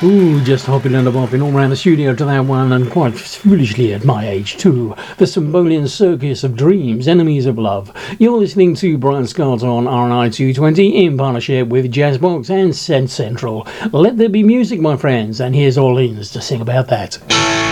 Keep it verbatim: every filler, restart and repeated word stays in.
Ooh, just hopping and bopping all around the studio to that one, and quite foolishly at my age too. The Symbolian Circus of Dreams, Enemies of Love. You're listening to Brian Scott on R N I two twenty in partnership with Jazzbox and Sense Central. Let there be music, my friends, and here's Orleans to sing about that.